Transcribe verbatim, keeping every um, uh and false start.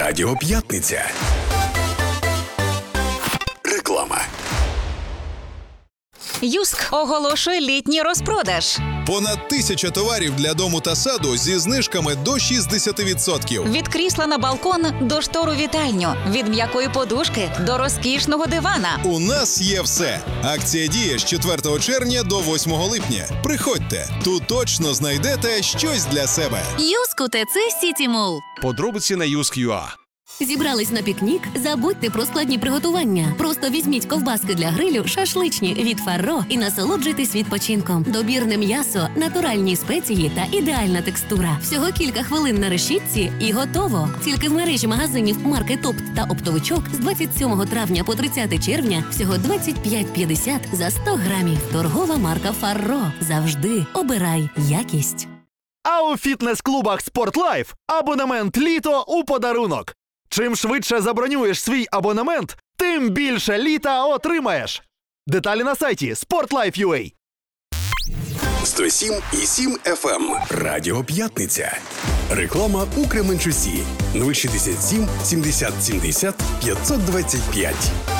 Радіо П'ятниця. Реклама. Юск оголошує літній розпродаж. Понад тисяча товарів для дому та саду зі знижками до шістдесят відсотків. Від крісла на балкон до штору вітальню, від м'якої подушки до розкішного дивана. У нас є все. Акція діє з четвертого червня до восьмого липня. Приходьте, тут точно знайдете щось для себе. Юск у ТЦ Сіті Молл. Подробиці на юск крапка ю а. Зібрались на пікнік? Забудьте про складні приготування. Просто візьміть ковбаски для грилю, шашличні від Фарро і насолоджуйтесь відпочинком. Добірне м'ясо, натуральні спеції та ідеальна текстура. Всього кілька хвилин на решітці і готово. Тільки в мережі магазинів марки Топт та Оптовичок з двадцять сьомого травня по тридцяте червня всього двадцять п'ять п'ятдесят за сто грамів. Торгова марка Фарро. Завжди обирай якість. А у фітнес-клубах «Спортлайф» абонемент літо у подарунок. Чим швидше забронюєш свій абонемент, тим більше літа отримаєш. Деталі на сайті спортлайф крапка ю а. сто сім і сім еф ем. Радіо П'ятниця. Реклама у Кременчусі. нуль шістдесят сім сімдесят сімдесят п'ятсот двадцять п'ять.